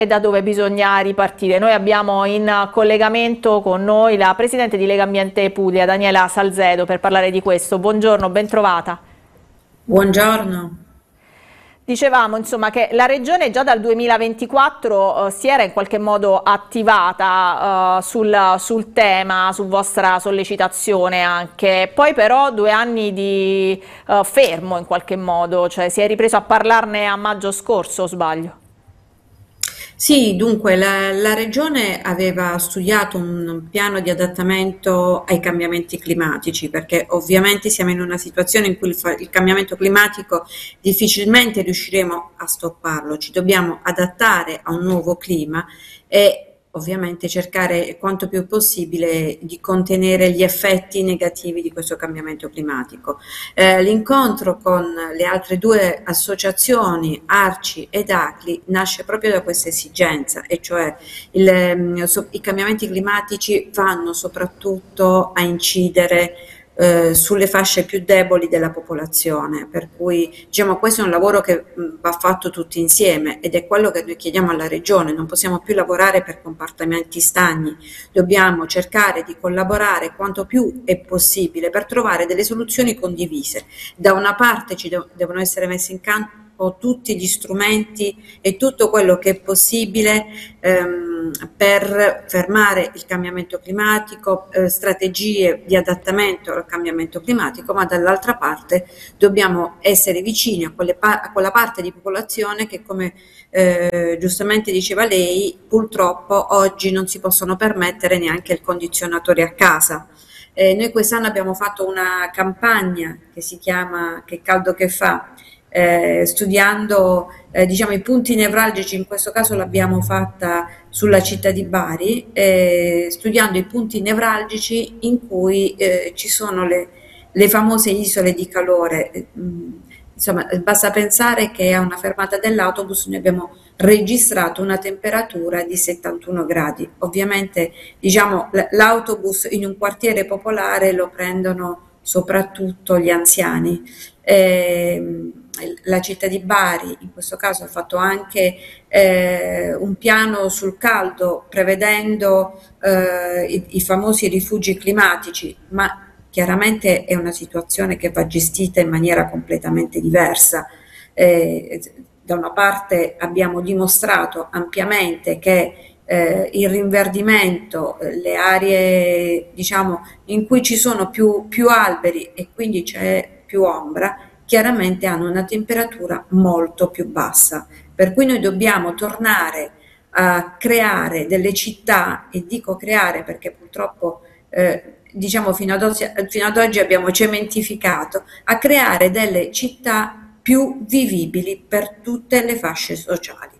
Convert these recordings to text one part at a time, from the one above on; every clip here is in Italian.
e da dove bisogna ripartire. Noi abbiamo in collegamento con noi la Presidente di Lega Ambiente Puglia, Daniela Salzedo, per parlare di questo. Buongiorno, ben trovata. Buongiorno. Dicevamo insomma che la Regione già dal 2024 si era in qualche modo attivata sul tema, su vostra sollecitazione anche, poi però 2 anni di fermo in qualche modo, cioè si è ripreso a parlarne a maggio scorso, o sbaglio? Sì, dunque la Regione aveva studiato un piano di adattamento ai cambiamenti climatici, perché ovviamente siamo in una situazione in cui il cambiamento climatico difficilmente riusciremo a stopparlo, ci dobbiamo adattare a un nuovo clima e ovviamente cercare quanto più possibile di contenere gli effetti negativi di questo cambiamento climatico. L'incontro con le altre due associazioni, Arci ed Acli, nasce proprio da questa esigenza, e cioè i cambiamenti climatici vanno soprattutto a incidere sulle fasce più deboli della popolazione, per cui diciamo questo è un lavoro che va fatto tutti insieme ed è quello che noi chiediamo alla Regione. Non possiamo più lavorare per compartimenti stagni, dobbiamo cercare di collaborare quanto più è possibile per trovare delle soluzioni condivise. Da una parte devono essere messi in campo tutti gli strumenti e tutto quello che è possibile per fermare il cambiamento climatico, strategie di adattamento al cambiamento climatico, ma dall'altra parte dobbiamo essere vicini a quella parte di popolazione che, come giustamente diceva lei, purtroppo oggi non si possono permettere neanche il condizionatore a casa. Noi quest'anno abbiamo fatto una campagna che si chiama Che caldo che fa, studiando diciamo i punti nevralgici. In questo caso l'abbiamo fatta sulla città di Bari, studiando i punti nevralgici in cui ci sono le famose isole di calore. Insomma, basta pensare che a una fermata dell'autobus noi abbiamo registrato una temperatura di 71 gradi. Ovviamente, diciamo, l'autobus in un quartiere popolare lo prendono soprattutto gli anziani. La città di Bari in questo caso ha fatto anche un piano sul caldo, prevedendo i famosi rifugi climatici, ma chiaramente è una situazione che va gestita in maniera completamente diversa. Da una parte abbiamo dimostrato ampiamente che il rinverdimento, le aree diciamo in cui ci sono più alberi e quindi c'è più ombra, chiaramente hanno una temperatura molto più bassa. Per cui noi dobbiamo tornare a creare delle città, e dico creare perché purtroppo diciamo fino ad oggi abbiamo cementificato, a creare delle città più vivibili per tutte le fasce sociali.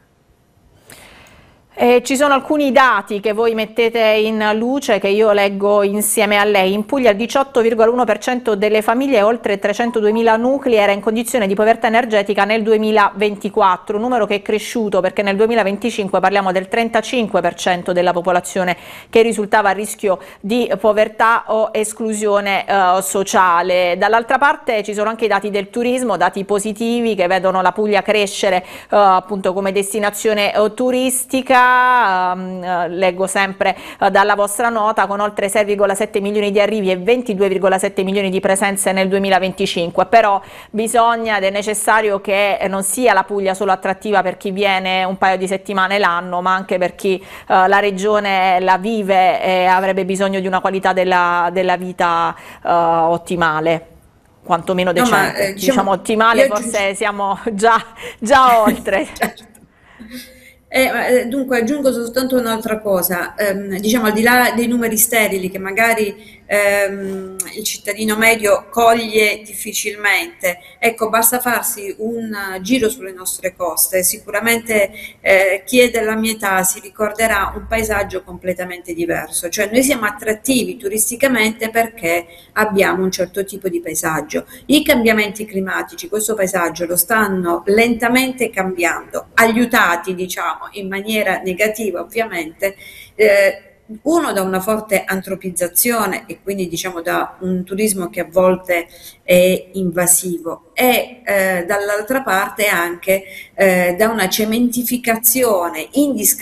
Ci sono alcuni dati che voi mettete in luce che io leggo insieme a lei. In Puglia il 18,1% delle famiglie, oltre 302.000 nuclei, era in condizione di povertà energetica nel 2024, un numero che è cresciuto perché nel 2025 parliamo del 35% della popolazione che risultava a rischio di povertà o esclusione sociale. Dall'altra parte ci sono anche i dati del turismo, dati positivi che vedono la Puglia crescere appunto come destinazione turistica. Leggo sempre dalla vostra nota, con oltre 6,7 milioni di arrivi e 22,7 milioni di presenze nel 2025, però bisogna ed è necessario che non sia la Puglia solo attrattiva per chi viene un paio di settimane l'anno, ma anche per chi la regione la vive e avrebbe bisogno di una qualità della vita ottimale, quantomeno No, ma decente. Diciamo diciamo, ottimale, io forse siamo già oltre. certo. Dunque aggiungo soltanto un'altra cosa. Diciamo, al di là dei numeri sterili che magari il cittadino medio coglie difficilmente, ecco, basta farsi un giro sulle nostre coste, sicuramente chi è della mia età si ricorderà un paesaggio completamente diverso. Cioè noi siamo attrattivi turisticamente perché abbiamo un certo tipo di paesaggio. I cambiamenti climatici questo paesaggio lo stanno lentamente cambiando, aiutati diciamo in maniera negativa ovviamente uno da una forte antropizzazione e quindi diciamo da un turismo che a volte è invasivo e dall'altra parte anche da una cementificazione indiscriminata